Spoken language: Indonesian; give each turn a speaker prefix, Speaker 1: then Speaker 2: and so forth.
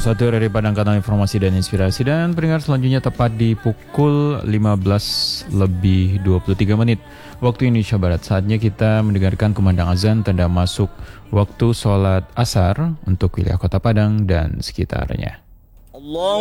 Speaker 1: 101 dari Padang Kanal Informasi dan Inspirasi. Dan pendengar selanjutnya tepat di pukul 15:23 waktu Indonesia Barat. Saatnya kita mendengarkan kumandang azan tanda masuk waktu sholat asar untuk wilayah Kota Padang dan sekitarnya.
Speaker 2: Allah